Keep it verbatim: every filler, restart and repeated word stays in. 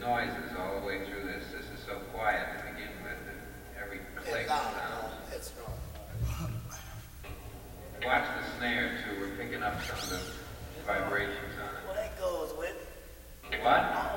noises all the way through this. This is so quiet to begin with that every click It's not, sounds. no, it's not. Watch the snare too. We're picking up some of the vibrations on it. Well, that goes with What?